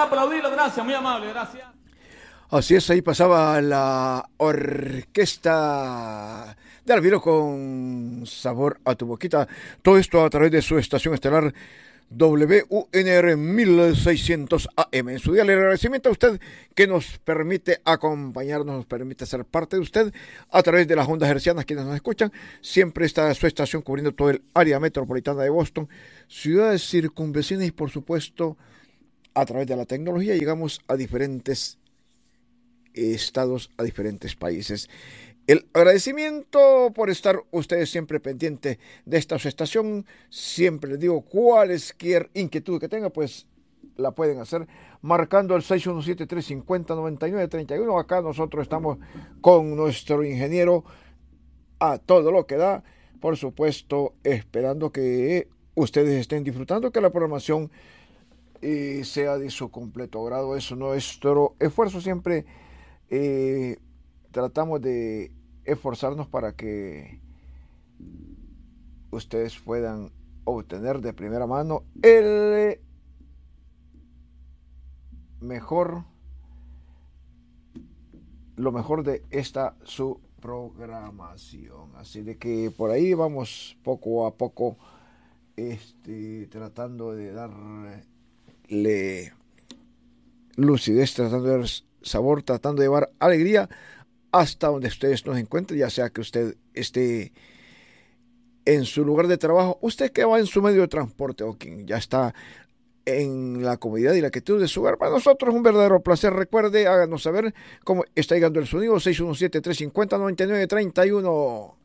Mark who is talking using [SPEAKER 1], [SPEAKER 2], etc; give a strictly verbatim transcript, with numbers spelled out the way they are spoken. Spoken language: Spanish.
[SPEAKER 1] aplaudirlo, gracias, muy amable, gracias.
[SPEAKER 2] Así es, ahí pasaba la orquesta de Alviro con Sabor a tu boquita. Todo esto a través de su estación estelar W U N R mil seiscientos A M. En su día le agradecimiento a usted que nos permite acompañarnos, nos permite ser parte de usted a través de las ondas hercianas, quienes nos escuchan. Siempre está su estación cubriendo todo el área metropolitana de Boston, ciudades circunvecinas y por supuesto a través de la tecnología llegamos a diferentes estados, a diferentes países. El agradecimiento por estar ustedes siempre pendientes de esta su estación. Siempre les digo, cualquier inquietud que tenga, pues la pueden hacer marcando el seis uno siete, tres cinco cero, nueve nueve tres uno. Acá nosotros estamos con nuestro ingeniero a todo lo que da. Por supuesto, esperando que ustedes estén disfrutando, que la programación eh, sea de su completo agrado. Es nuestro esfuerzo siempre. Eh, tratamos de esforzarnos para que ustedes puedan obtener de primera mano el mejor, lo mejor de esta su programación. Así de que por ahí vamos poco a poco este, tratando de darle lucidez, tratando de dar sabor, tratando de llevar alegría hasta donde ustedes nos encuentren, ya sea que usted esté en su lugar de trabajo, usted que va en su medio de transporte o quien ya está en la comodidad y la quietud de su hogar. Para nosotros es un verdadero placer. Recuerde, háganos saber cómo está llegando el sonido. Seis uno siete, tres cinco cero, nueve nueve tres uno.